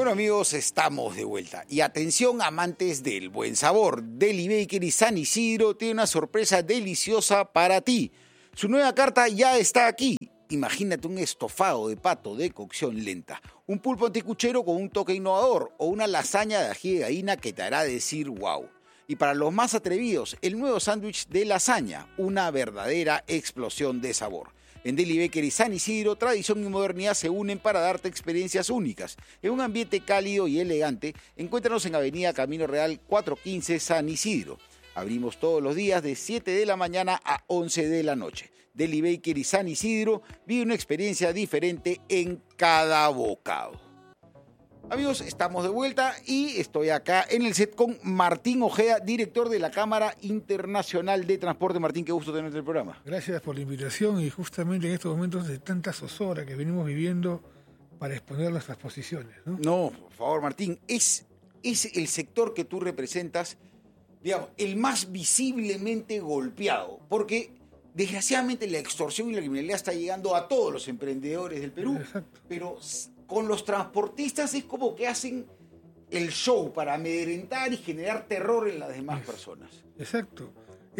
Bueno, amigos, estamos de vuelta. Y atención, amantes del buen sabor. Deli Baker y San Isidro tiene una sorpresa deliciosa para ti. Su nueva carta ya está aquí. Imagínate un estofado de pato de cocción lenta, un pulpo anticuchero con un toque innovador o una lasaña de ají de gallina que te hará decir wow. Y para los más atrevidos, el nuevo sándwich de lasaña, una verdadera explosión de sabor. En Deli Baker y San Isidro, tradición y modernidad se unen para darte experiencias únicas. En un ambiente cálido y elegante, encuéntranos en Avenida Camino Real 415 San Isidro. Abrimos todos los días de 7 de la mañana a 11 de la noche. Deli Baker y San Isidro, vive una experiencia diferente en cada bocado. Amigos, estamos de vuelta y estoy acá en el set con Martín Ojeda, director de la Cámara Internacional de Transporte. Martín, qué gusto tenerte en el programa. Gracias por la invitación y justamente en estos momentos de tanta zozobra que venimos viviendo para exponer nuestras posiciones, ¿no? No, por favor, Martín, es el sector que tú representas, digamos, el más visiblemente golpeado, porque desgraciadamente la extorsión y la criminalidad está llegando a todos los emprendedores del Perú. Exacto. Pero con los transportistas es como que hacen el show para amedrentar y generar terror en las demás personas. Exacto.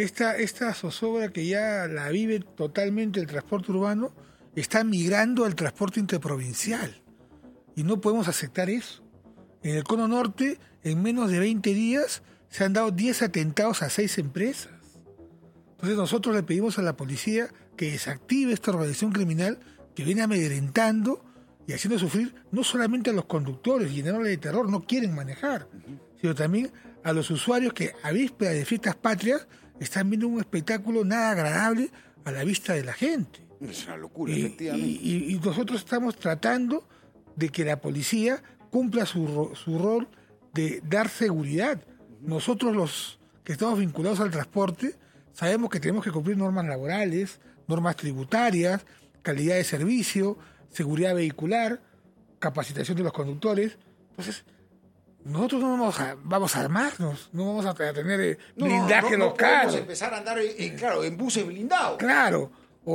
Esta zozobra que ya la vive totalmente el transporte urbano está migrando al transporte interprovincial y no podemos aceptar eso. En el Cono Norte, en menos de 20 días, se han dado 10 atentados a 6 empresas. Entonces nosotros le pedimos a la policía que desactive esta organización criminal que viene amedrentando y haciendo sufrir no solamente a los conductores, llenándoles de terror, no quieren manejar, sino también a los usuarios que a vísperas de fiestas patrias están viendo un espectáculo nada agradable a la vista de la gente. Es una locura, efectivamente. Y nosotros estamos tratando de que la policía cumpla su rol de dar seguridad. Nosotros los que estamos vinculados al transporte sabemos que tenemos que cumplir normas laborales, normas tributarias, calidad de servicio, seguridad vehicular, capacitación de los conductores. Entonces, nosotros no vamos a armarnos, no vamos a tener blindaje en los carros. Vamos a empezar a andar en buses blindados. Claro,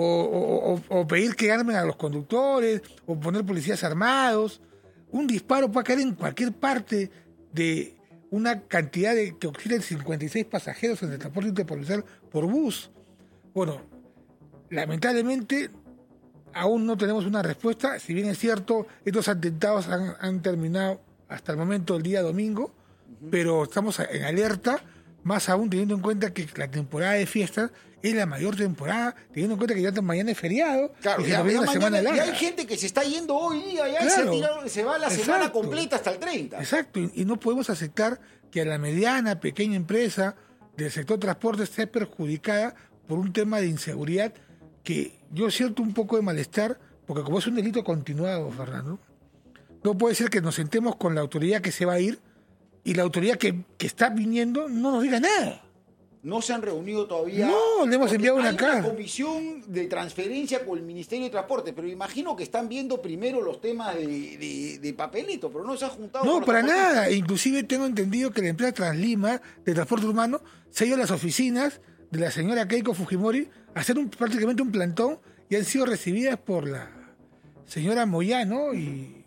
o pedir que armen a los conductores, o poner policías armados. Un disparo puede caer en cualquier parte de una cantidad que oscila en 56 pasajeros en el transporte interprovincial por bus. Bueno, lamentablemente aún no tenemos una respuesta. Si bien es cierto, estos atentados han terminado hasta el momento el día domingo, pero estamos en alerta, más aún teniendo en cuenta que la temporada de fiestas es la mayor temporada, teniendo en cuenta que ya mañana es feriado, claro, y se viene una semana larga. Y hay gente que se está yendo hoy día, ya claro, se va la semana completa hasta el 30. Exacto, y no podemos aceptar que a la mediana, pequeña empresa del sector transporte esté perjudicada por un tema de inseguridad que yo siento un poco de malestar, porque como es un delito continuado, Fernando, no puede ser que nos sentemos con la autoridad que se va a ir y la autoridad que está viniendo no nos diga nada. No se han reunido todavía. No, le hemos enviado una carta. Hay una comisión de transferencia con el Ministerio de Transporte, pero imagino que están viendo primero los temas de papelito, pero no se ha juntado. No, para nada. Inclusive tengo entendido que la empresa Translima de transporte urbano se ha ido a las oficinas de la señora Keiko Fujimori a hacer prácticamente un plantón y han sido recibidas por la señora Moyano y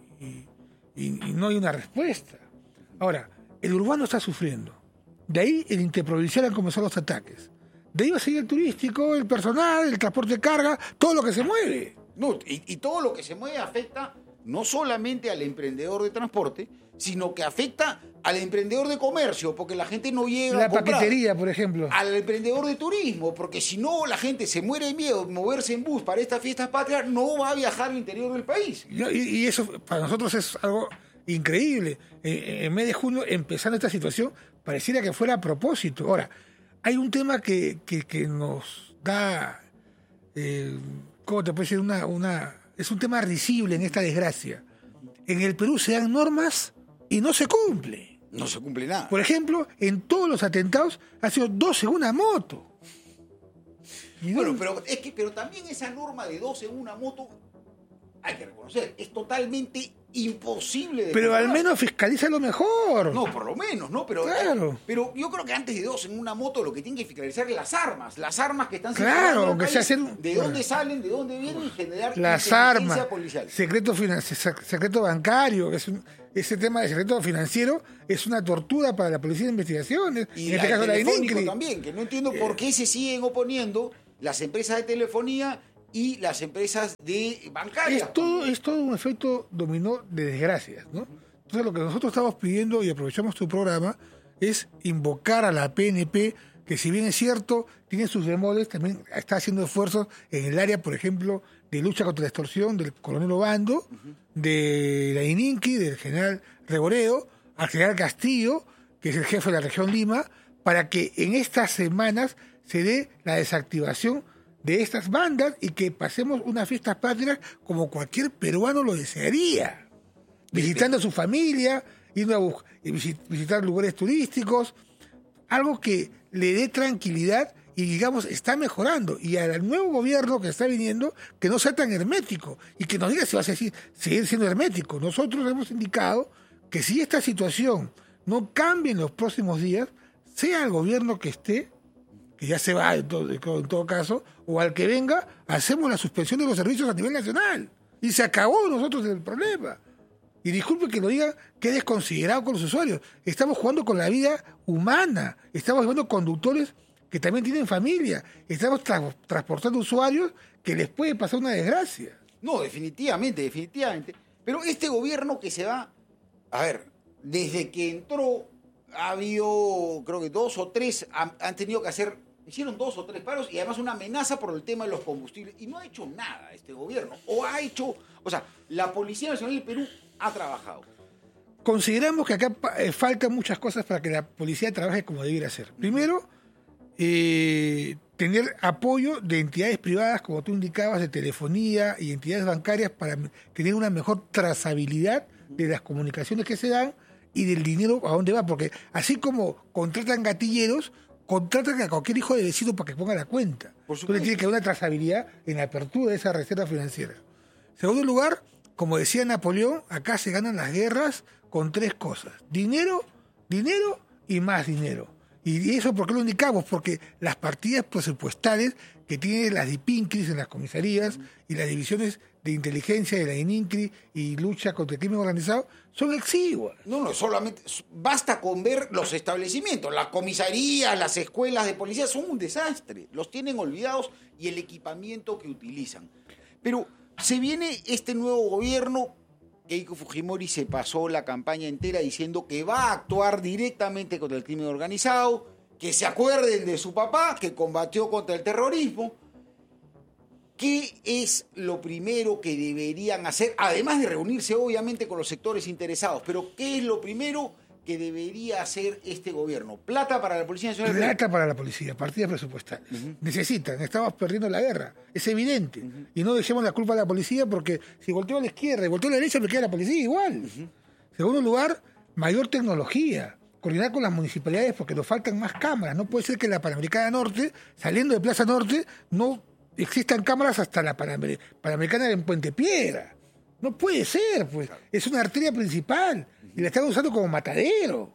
no hay una respuesta. Ahora, el urbano está sufriendo. De ahí el interprovincial han comenzado los ataques. De ahí va a seguir el turístico, el personal, el transporte de carga, todo lo que se mueve. No, y todo lo que se mueve afecta no solamente al emprendedor de transporte, sino que afecta al emprendedor de comercio, porque la gente no llega a comprar. La paquetería, por ejemplo. Al emprendedor de turismo, porque si no la gente se muere de miedo de moverse en bus para estas fiestas patrias, no va a viajar al interior del país. Y eso para nosotros es algo increíble. En mes de junio, empezando esta situación, pareciera que fuera a propósito. Ahora, hay un tema que nos da, ¿cómo te puedo decir? Es un tema risible en esta desgracia. En el Perú se dan normas y no se cumple. No se cumple nada. Por ejemplo, en todos los atentados ha sido 12 en una moto. Bueno, pero también esa norma de 12 en una moto, hay que reconocer, es totalmente imposible de Pero al controlar. menos fiscaliza lo mejor. No, por lo menos, ¿no? Pero, Claro. pero yo creo que antes de dos en una moto lo que tienen que fiscalizar es las armas que están Claro, circulando en el aunque sea país, hacer- de dónde salen, de dónde vienen y generar Las inteligencia armas, policial. secreto bancario, que es ese tema de secreto financiero es una tortura para la policía de investigaciones, Y en este caso la telefónico ININCRI. también, que no entiendo por qué se siguen oponiendo las empresas de telefonía y las empresas de bancarias. Es todo un efecto dominó de desgracias, ¿no? Entonces lo que nosotros estamos pidiendo, y aprovechamos tu programa, es invocar a la PNP, que si bien es cierto, tiene sus bemoles, también está haciendo esfuerzos en el área, por ejemplo, de lucha contra la extorsión del coronel Obando, de la ININCRI, del general Regoredo, al general Castillo, que es el jefe de la región Lima, para que en estas semanas se dé la desactivación de estas bandas y que pasemos unas fiestas patrias como cualquier peruano lo desearía, visitando a su familia, yendo a visitar lugares turísticos, algo que le dé tranquilidad y digamos está mejorando, y al nuevo gobierno que está viniendo que no sea tan hermético y que nos diga si va a seguir siendo hermético. Nosotros hemos indicado que si esta situación no cambia en los próximos días, sea el gobierno que esté, que ya se va en todo caso, o al que venga, hacemos la suspensión de los servicios a nivel nacional. Y se acabó nosotros el problema. Y disculpe que lo diga, que desconsiderado con los usuarios. Estamos jugando con la vida humana. Estamos llevando conductores que también tienen familia. Estamos transportando usuarios que les puede pasar una desgracia. No, definitivamente. Pero este gobierno que se va, a ver, desde que entró ha habido, creo que 2 o 3, han tenido que hacer, hicieron 2 o 3 paros y además una amenaza por el tema de los combustibles. Y no ha hecho nada este gobierno. O sea, la Policía Nacional del Perú ha trabajado. Consideramos que acá faltan muchas cosas para que la policía trabaje como debiera ser. Primero, tener apoyo de entidades privadas, como tú indicabas, de telefonía y entidades bancarias para tener una mejor trazabilidad de las comunicaciones que se dan y del dinero a dónde va, porque así como contratan gatilleros, contratan a cualquier hijo de vecino para que ponga la cuenta. Entonces tiene que haber una trazabilidad en la apertura de esa reserva financiera. Segundo lugar, como decía Napoleón, acá se ganan las guerras con 3 cosas: dinero y más dinero. ¿Y eso por qué lo indicamos? Porque las partidas presupuestales que tienen las DIPINCRIs en las comisarías y las divisiones de inteligencia de la ININCRI y lucha contra el crimen organizado son exiguas. No, solamente basta con ver los establecimientos, las comisarías, las escuelas de policía son un desastre, los tienen olvidados y el equipamiento que utilizan. Pero se viene este nuevo gobierno, Keiko Fujimori se pasó la campaña entera diciendo que va a actuar directamente contra el crimen organizado, que se acuerden de su papá, que combatió contra el terrorismo. ¿Qué es lo primero que deberían hacer? Además de reunirse obviamente con los sectores interesados, pero ¿qué es lo primero que debería hacer este gobierno? ¿Plata para la Policía Nacional? Plata para la policía, partidas presupuestales. Necesitan, estamos perdiendo la guerra, es evidente. Y no dejemos la culpa a la policía, porque si volteo a la izquierda y volteo a la derecha, me queda la policía igual. Segundo lugar, mayor tecnología. Coordinar con las municipalidades porque nos faltan más cámaras. No puede ser que en la Panamericana Norte, saliendo de Plaza Norte, no existan cámaras hasta la Panamericana en Puente Piedra. No puede ser, pues. Es una arteria principal y la están usando como matadero.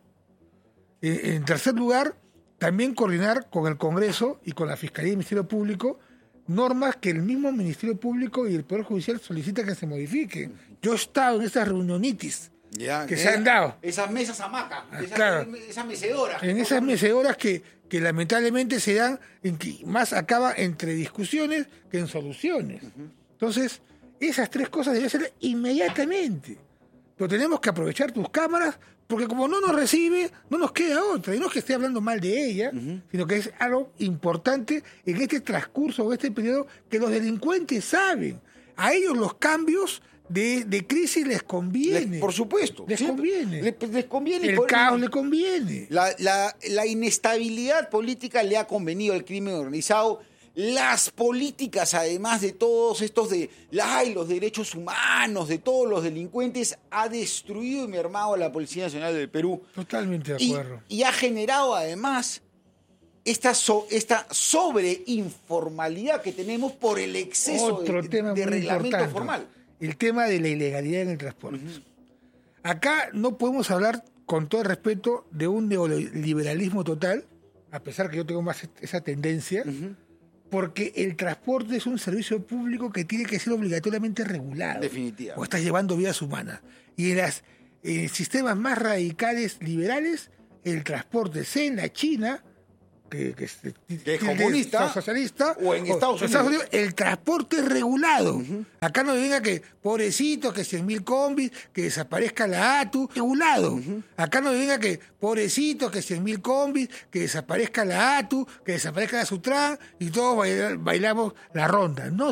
En tercer lugar, también coordinar con el Congreso y con la Fiscalía y el Ministerio Público normas que el mismo Ministerio Público y el Poder Judicial solicitan que se modifiquen. Yo he estado en esas reuniones que se han dado. Esas mesas hamacas, esas mecedoras. En esas mecedoras que lamentablemente se dan, en que más acaba entre discusiones que en soluciones. Entonces, esas 3 cosas deben ser inmediatamente. Pero tenemos que aprovechar tus cámaras, porque como no nos recibe, no nos queda otra. Y no es que esté hablando mal de ella, sino que es algo importante en este transcurso o este periodo que los delincuentes saben. A ellos los cambios de crisis les conviene. Por supuesto. Les conviene. Les conviene. El caos le conviene. La inestabilidad política le ha convenido al crimen organizado. Las políticas, además de todos estos los derechos humanos de todos los delincuentes, ha destruido y mermado a la Policía Nacional del Perú. Totalmente de acuerdo. Y ha generado además esta sobreinformalidad que tenemos por el exceso Otro tema de muy reglamento importante, formal. El tema de la ilegalidad en el transporte. acá no podemos hablar, con todo el respeto, de un neoliberalismo total, a pesar que yo tengo más esa tendencia, porque el transporte es un servicio público que tiene que ser obligatoriamente regulado. Definitivamente. O estás llevando vidas humanas. Y en sistemas más radicales, liberales, el transporte, sea en la China, que es comunista, socialista, o en Estados Unidos, el transporte es regulado. Acá no me venga que, pobrecitos, que 100.000 combis, que desaparezca la ATU, regulado. Acá no me venga que, pobrecitos, que 100.000 combis, que desaparezca la ATU, que desaparezca la Sutran, y todos bailamos la ronda. No,